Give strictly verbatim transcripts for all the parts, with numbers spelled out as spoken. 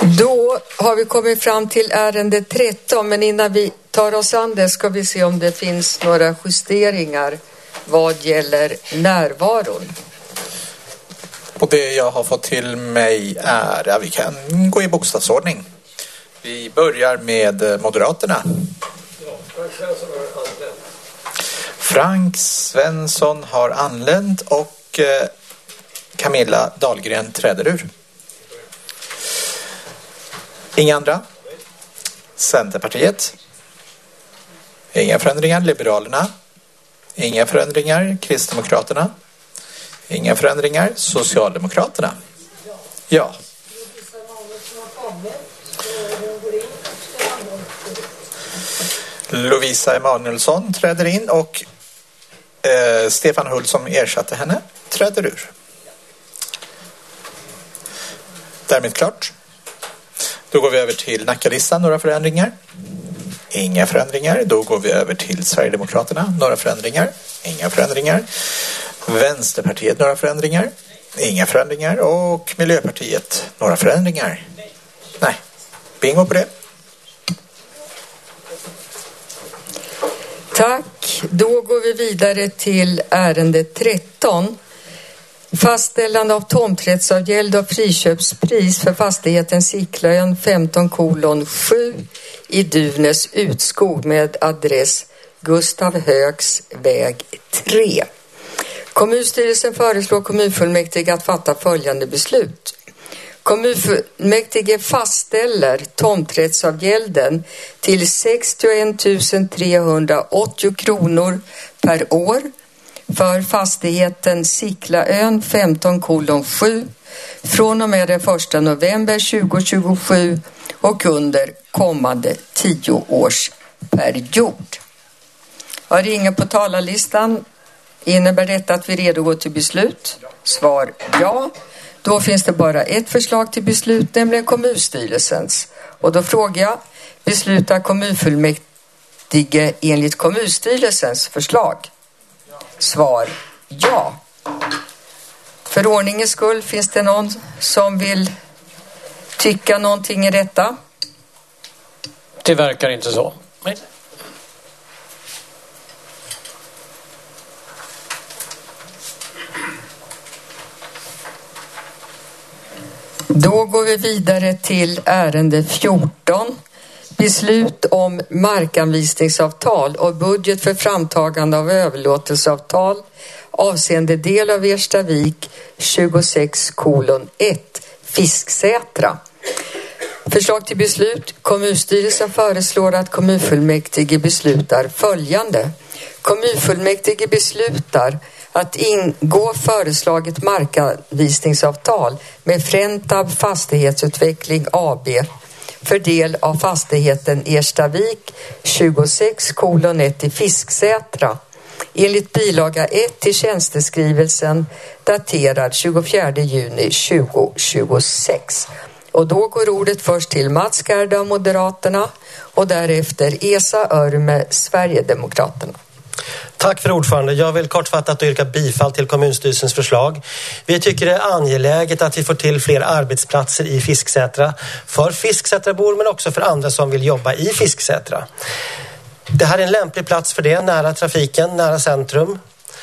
Då har vi kommit fram till ärende tretton, men innan vi tar oss an det ska vi se om det finns några justeringar vad gäller närvaron. Och det jag har fått till mig är, ja, vi kan gå i bokstavsordning. Vi börjar med Moderaterna. Frank Svensson har anlänt och eh, Camilla Dahlgren träder ur. Inga andra? Centerpartiet? Inga förändringar. Liberalerna? Inga förändringar. Kristdemokraterna? Inga förändringar. Socialdemokraterna? Ja. Lovisa Emanuelsson träder in och eh, Stefan Hull som ersatte henne träder ur. Därmed klart. Då går vi över till Nacka-listan. Några förändringar? Inga förändringar. Då går vi över till Sverigedemokraterna. Några förändringar? Inga förändringar. Vänsterpartiet. Några förändringar? Inga förändringar. Och Miljöpartiet. Några förändringar? Nej. Bingo på det. Tack. Då går vi vidare till ärende tretton. Fastställande av tomträttsavgäld och friköpspris för fastigheten Sicklaön femton kolon sju i Duvnäs utskog med adress Gustav Högs väg tre. Kommunstyrelsen föreslår kommunfullmäktige att fatta följande beslut. Kommunfullmäktige fastställer tomträttsavgälden till sextioett tusen trehundraåttio kronor per år för fastigheten Sicklaön femton kolon sju från och med den första november tjugohundratjugosju och under kommande tioårsperiod. Har det ingen på talarlistan? Innebär detta att vi redo går till beslut? Svar ja. Då finns det bara ett förslag till beslut, nämligen kommunstyrelsens. Och då frågar jag, beslutar kommunfullmäktige enligt kommunstyrelsens förslag? Svar ja. För ordningens skull, finns det någon som vill tycka någonting i detta? Det verkar inte så. Nej. Då går vi vidare till ärende fjorton. Beslut om markanvisningsavtal och budget för framtagande av överlåtelseavtal avseende del av Erstavik tjugosex kolon ett Fisksätra. Förslag till beslut. Kommunstyrelsen föreslår att kommunfullmäktige beslutar följande. Kommunfullmäktige beslutar att ingå föreslaget markanvisningsavtal med Frentab Fastighetsutveckling A B för del av fastigheten Erstavik tjugosex kolon ett i Fisksätra enligt bilaga ett till tjänsteskrivelsen daterad tjugofjärde juni tjugohundratjugosex. Och då går ordet först till Mats Gerda, Moderaterna, och därefter Esa Örme, Sverigedemokraterna. Tack för ordförande. Jag vill kortfattat yrka bifall till kommunstyrelsens förslag. Vi tycker det är angeläget att vi får till fler arbetsplatser i Fisksätra för Fisksätrabor men också för andra som vill jobba i Fisksätra. Det här är en lämplig plats för det, nära trafiken, nära centrum.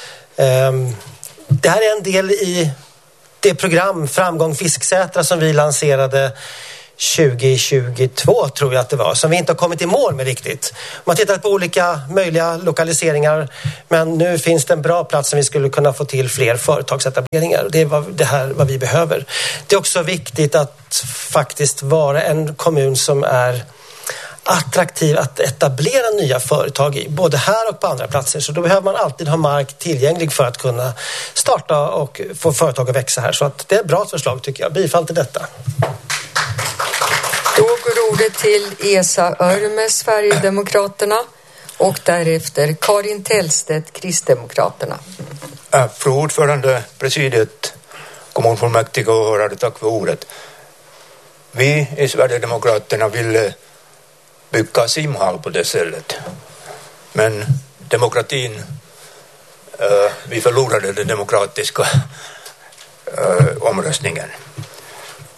Det här är en del i det program Framgång Fisksätra som vi lanserade tjugohundratjugotvå tror jag att det var, som vi inte har kommit i mål med riktigt. Man har tittat på olika möjliga lokaliseringar, men nu finns det en bra plats som vi skulle kunna få till fler företagsetableringar. Det är vad, det här, vad vi behöver. Det är också viktigt att faktiskt vara en kommun som är attraktiv att etablera nya företag i, både här och på andra platser. Så då behöver man alltid ha mark tillgänglig för att kunna starta och få företag att växa här. Så att det är ett bra förslag tycker jag. Bifall till detta. Då går ordet till Esa Örme, Sverigedemokraterna, och därefter Karin Tellstedt, Kristdemokraterna. Äh, fru ordförande, presidiet, kommunfullmäktige och åhörare, tack för ordet. Vi i Sverigedemokraterna vill bygga simhall på det stället. Men demokratin, äh, vi förlorade den demokratiska äh, omröstningen.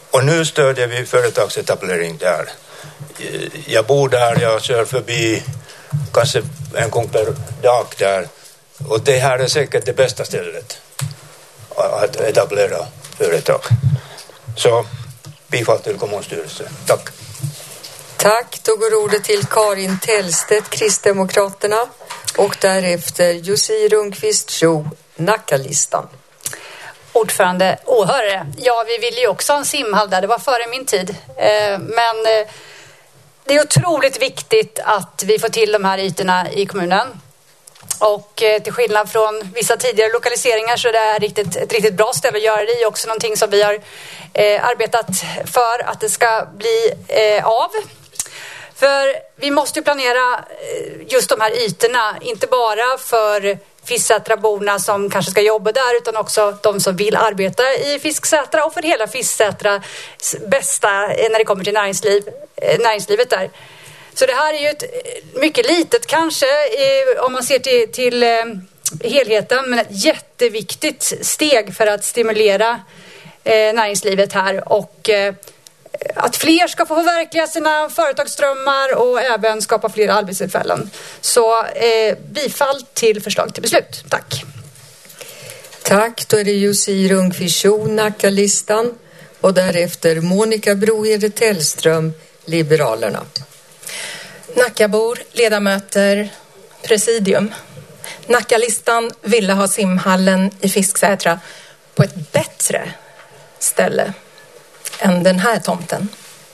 Och nu stödjer vi företagsetablering där. Jag bor där, jag kör förbi kanske en gång per dag där. Och det här är säkert det bästa stället att etablera företag. Så bifall till kommunstyrelsen. Tack. Tack. Då går ordet till Karin Tellstedt, Kristdemokraterna. Och därefter Jussi Rundqvist Tjo, Nackalistan. Ordförande, åhörare. Ja, vi ville ju också ha en simhall där. Det var före min tid. Eh, men eh, det är otroligt viktigt att vi får till de här ytorna i kommunen. Och eh, till skillnad från vissa tidigare lokaliseringar så är det här riktigt, ett riktigt bra ställe att göra det i. Också någonting som vi har eh, arbetat för att det ska bli eh, av. För vi måste ju planera just de här ytorna, inte bara för Fisksätraborna som kanske ska jobba där utan också de som vill arbeta i Fisksätra och för hela Fisksätras bästa när det kommer till näringsliv, näringslivet där. Så det här är ju ett mycket litet kanske om man ser till, till helheten, men ett jätteviktigt steg för att stimulera näringslivet här och att fler ska få förverkliga sina företagsdrömmar och även skapa fler arbetstillfällen. Så eh, bifall till förslag till beslut. Tack. Tack. Då är det Jussi Rundqvist Tjo, Nackalistan. Och därefter Monica Brohede Tellström, Liberalerna. Nackabor, ledamöter, presidium. Nackalistan ville ha simhallen i Fisksätra på ett bättre ställe än den här tomten.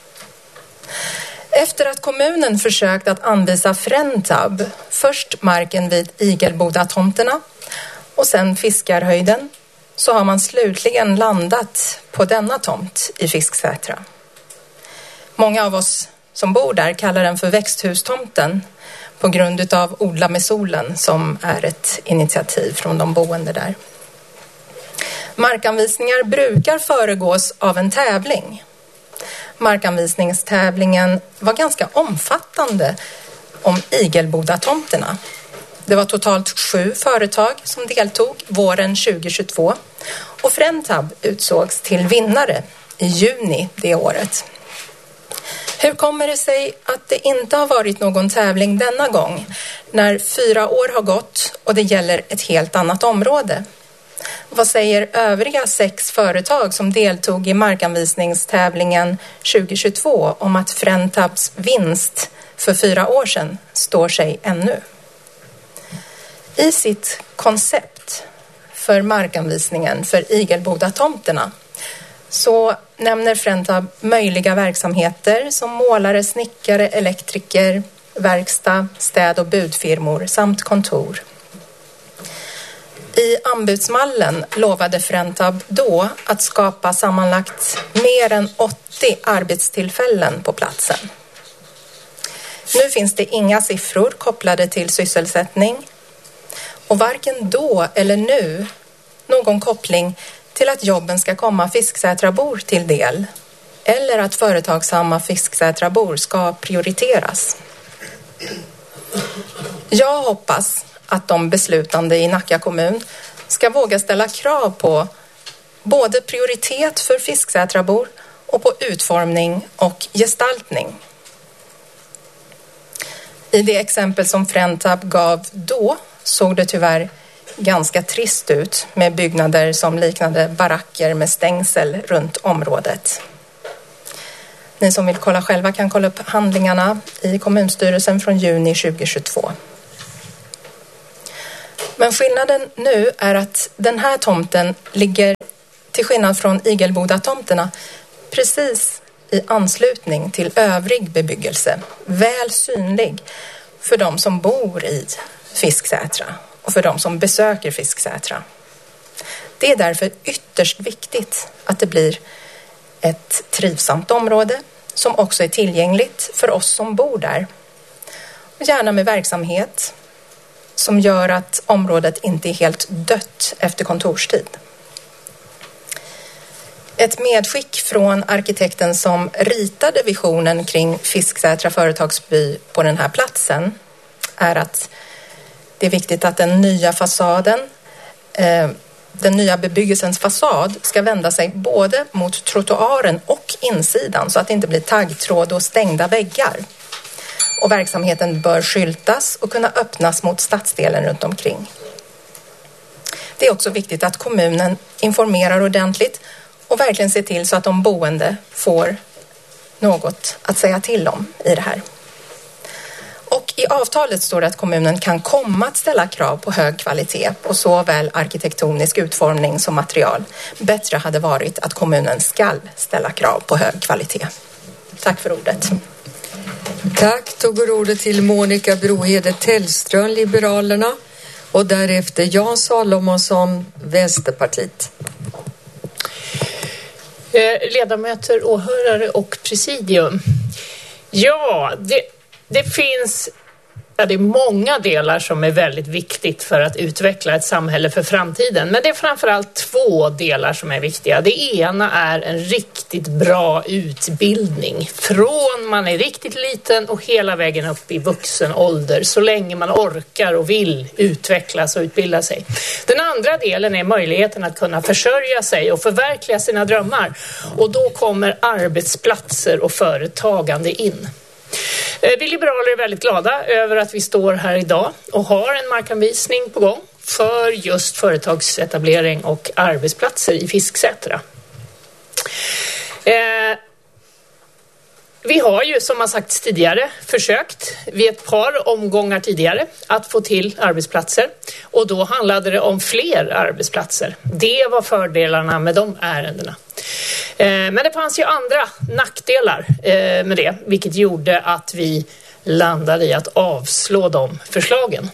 Efter att kommunen försökt att anvisa Frentab, först marken vid Igelboda-tomterna och sen Fiskarhöjden, så har man slutligen landat på denna tomt i Fisksätra. Många av oss som bor där kallar den för växthustomten på grund av Odla med solen som är ett initiativ från de boende där. Markanvisningar brukar föregås av en tävling. Markanvisningstävlingen var ganska omfattande om Igelboda-tomterna. Det var totalt sju företag som deltog våren tjugohundratjugotvå och Frentab utsågs till vinnare i juni det året. Hur kommer det sig att det inte har varit någon tävling denna gång när fyra år har gått och det gäller ett helt annat område? Vad säger övriga sex företag som deltog i markanvisningstävlingen tjugohundratjugotvå om att Frentabs vinst för fyra år sedan står sig ännu? I sitt koncept för markanvisningen för Igelboda-tomterna så nämner Frentab möjliga verksamheter som målare, snickare, elektriker, verkstad, städ- och budfirmor samt kontor. I anbudsmallen lovade Frentab då att skapa sammanlagt mer än åttio arbetstillfällen på platsen. Nu finns det inga siffror kopplade till sysselsättning och varken då eller nu någon koppling till att jobben ska komma Fisksätrabor till del eller att företagsamma Fisksätrabor ska prioriteras. Jag hoppas att de beslutande i Nacka kommun ska våga ställa krav på både prioritet för Fisksätrabor och på utformning och gestaltning. I det exempel som Frentab gav då såg det tyvärr ganska trist ut med byggnader som liknade baracker med stängsel runt området. Ni som vill kolla själva kan kolla upp handlingarna i kommunstyrelsen från juni tjugohundratjugotvå. Men skillnaden nu är att den här tomten ligger, till skillnad från Igelboda-tomterna, precis i anslutning till övrig bebyggelse. Väl synlig för de som bor i Fisksätra och för de som besöker Fisksätra. Det är därför ytterst viktigt att det blir ett trivsamt område som också är tillgängligt för oss som bor där. Och gärna med verksamhet som gör att området inte är helt dött efter kontorstid. Ett medskick från arkitekten som ritade visionen kring Fisksätra företagsby på den här platsen är att det är viktigt att den nya fasaden, eh, den nya bebyggelsens fasad ska vända sig både mot trottoaren och och insidan så att det inte blir taggtråd och stängda väggar. Och verksamheten bör skyltas och kunna öppnas mot stadsdelen runt omkring. Det är också viktigt att kommunen informerar ordentligt och verkligen ser till så att de boende får något att säga till om i det här. Och i avtalet står det att kommunen kan komma att ställa krav på hög kvalitet på såväl arkitektonisk utformning som material. Bättre hade varit att kommunen ska ställa krav på hög kvalitet. Tack för ordet. Tack. Då går ordet till Monica Brohede Tellström, Liberalerna, och därefter Jan Salomonsson, Vänsterpartiet. Eh, ledamöter, åhörare och presidium. Ja, det, det finns ja, det är många delar som är väldigt viktigt för att utveckla ett samhälle för framtiden. Men det är framförallt två delar som är viktiga. Det ena är en riktigt bra utbildning. Från man är riktigt liten och hela vägen upp i vuxen ålder. Så länge man orkar och vill utvecklas och utbilda sig. Den andra delen är möjligheten att kunna försörja sig och förverkliga sina drömmar. Och då kommer arbetsplatser och företagande in. Vi liberaler är väldigt glada över att vi står här idag och har en markanvisning på gång för just företagsetablering och arbetsplatser i Fisksätra. Eh, vi har ju, som har sagts tidigare, försökt vid ett par omgångar tidigare att få till arbetsplatser, och då handlade det om fler arbetsplatser. Det var fördelarna med de ärendena. Men det fanns ju andra nackdelar med det, vilket gjorde att vi landade i att avslå de förslagen.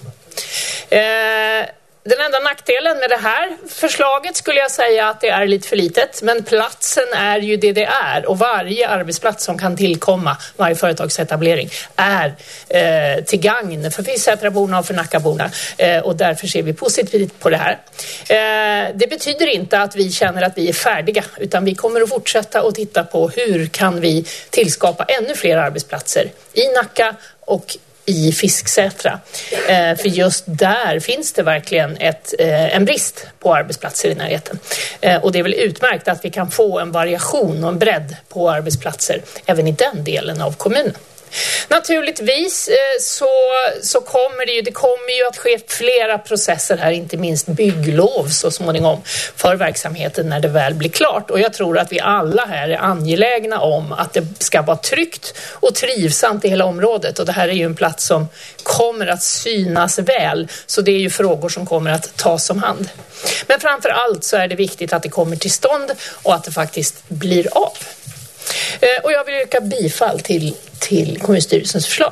Den enda nackdelen med det här förslaget skulle jag säga att det är lite för litet, men platsen är ju det det är, och varje arbetsplats som kan tillkomma, varje företagsetablering, är eh, till gagn för Fisksätraborna och för Nackaborna, eh, och därför ser vi positivt på det här. Eh, det betyder inte att vi känner att vi är färdiga, utan vi kommer att fortsätta att titta på hur kan vi tillskapa ännu fler arbetsplatser i Nacka och i Fisksätra. Eh, för just där finns det verkligen ett, eh, en brist på arbetsplatser i närheten. Eh, och det är väl utmärkt att vi kan få en variation och en bredd på arbetsplatser även i den delen av kommunen. Naturligtvis eh, så, så kommer det ju, det kommer ju att ske flera processer här, inte minst bygglov så småningom för verksamheten när det väl blir klart. Och jag tror att vi alla här är angelägna om att det ska vara tryggt och trivsamt i hela området. Och det här är ju en plats som kommer att synas väl, så det är ju frågor som kommer att tas om hand. Men framför allt så är det viktigt att det kommer till stånd och att det faktiskt blir av. Och jag vill yrka bifall till, till kommunstyrelsens förslag.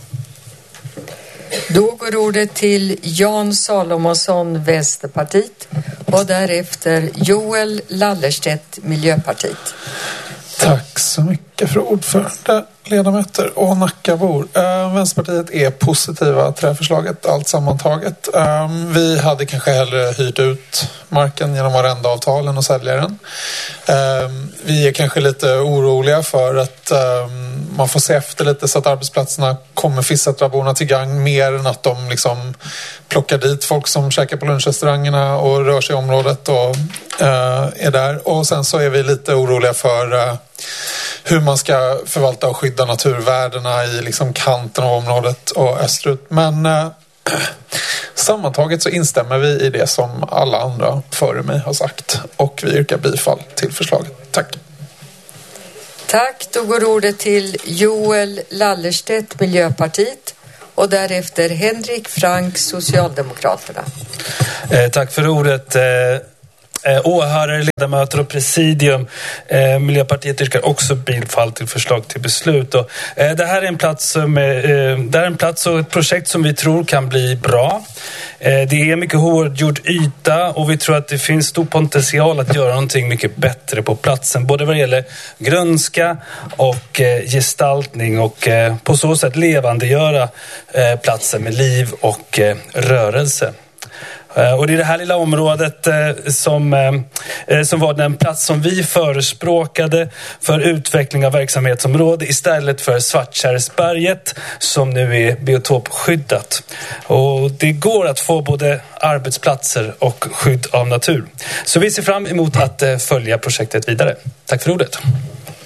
Då går ordet till Jan Salomonsson, Vänsterpartiet, och därefter Joel Lallerstedt, Miljöpartiet. Tack så mycket för ordförande, ledamöter och Nackabor. Uh, Vänsterpartiet är positiva till det här förslaget, allt sammantaget. Um, vi hade kanske hellre hyrt ut marken genom arrendeavtalen och sälja den. Um, vi är kanske lite oroliga för att um, man får se efter lite så att arbetsplatserna kommer Fisksätraborna till gang mer än att de liksom plockar dit folk som käkar på lunchrestaurangerna och rör sig i området och uh, är där. Och sen så är vi lite oroliga för uh, hur man ska förvalta och skydda naturvärdena i liksom kanten av området och österut. Men eh, sammantaget så instämmer vi i det som alla andra före mig har sagt, och vi yrkar bifall till förslaget. Tack. Tack. Då går ordet till Joel Lallerstedt, Miljöpartiet, och därefter Henrik Frank, Socialdemokraterna. Eh, tack för ordet. Eh... Eh, åhörare, ledamöter och presidium. Eh, Miljöpartiet yrkar också bifall till förslag till beslut. Och, eh, det här är en plats som, eh, det här är en plats och ett projekt som vi tror kan bli bra. Eh, det är mycket hårdgjord yta och vi tror att det finns stor potential att göra någonting mycket bättre på platsen. Både vad det gäller grönska och eh, gestaltning, och eh, på så sätt levandegöra eh, platsen med liv och eh, rörelse. Och det är det här lilla området som, som var den plats som vi förespråkade för utveckling av verksamhetsområde istället för Svartkärrsberget som nu är biotopskyddat. Och det går att få både arbetsplatser och skydd av natur. Så vi ser fram emot att följa projektet vidare. Tack för ordet.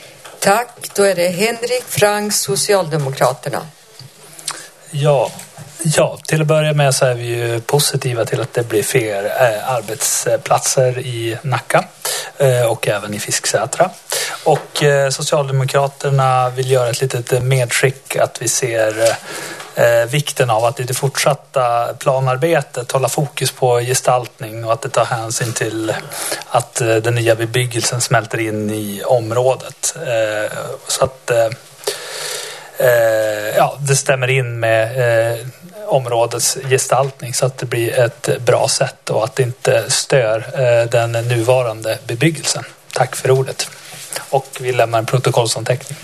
Tack. Då är det Henrik Frank, Socialdemokraterna. Ja. Ja, till att börja med så är vi ju positiva till att det blir fler eh, arbetsplatser i Nacka eh, och även i Fisksätra. Och eh, Socialdemokraterna vill göra ett litet medskick att vi ser eh, vikten av att i det fortsatta planarbetet hålla fokus på gestaltning och att det tar hänsyn till att eh, den nya bebyggelsen smälter in i området. Eh, så att eh, eh, ja, det stämmer in med eh, områdets gestaltning så att det blir ett bra sätt och att det inte stör eh, den nuvarande bebyggelsen. Tack för ordet. Och vi lämnar en protokollsanteckning.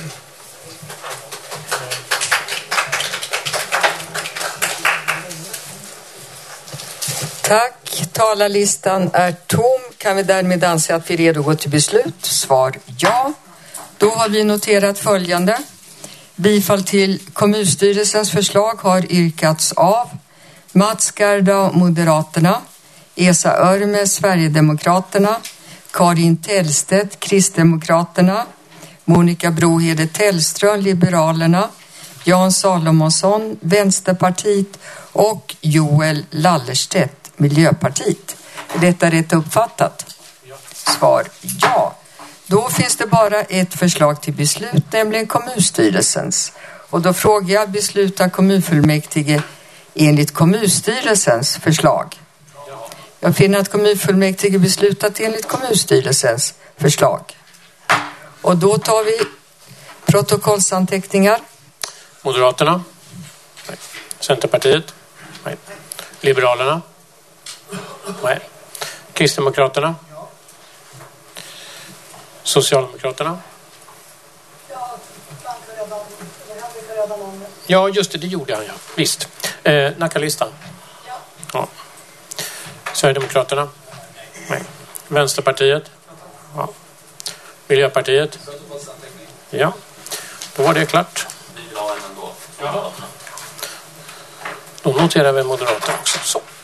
Tack. Talarlistan är tom. Kan vi därmed anse att vi redo går till beslut? Svar ja. Då har vi noterat följande. Bifall till kommunstyrelsens förslag har yrkats av Mats Garda, Moderaterna, Esa Örme, Sverigedemokraterna, Karin Tellstedt, Kristdemokraterna, Monica Brohede Tellström, Liberalerna, Jan Salomonsson, Vänsterpartiet och Joel Lallerstedt, Miljöpartiet. Är detta rätt uppfattat? Svar ja. Då finns det bara ett förslag till beslut, nämligen kommunstyrelsens. Och då frågar jag, beslutar kommunfullmäktige enligt kommunstyrelsens förslag? Jag finner att kommunfullmäktige beslutat enligt kommunstyrelsens förslag. Och då tar vi protokollsanteckningar. Moderaterna? Nej. Centerpartiet? Nej. Liberalerna? Nej. Kristdemokraterna? Socialdemokraterna? Ja, just det, det gjorde han, ja. Visst. Eh, Nacka-listan? Ja. Sverigedemokraterna? Nej. Vänsterpartiet? Ja. Miljöpartiet? Ja. Då var det klart. Då noterar vi Moderaterna också. Så.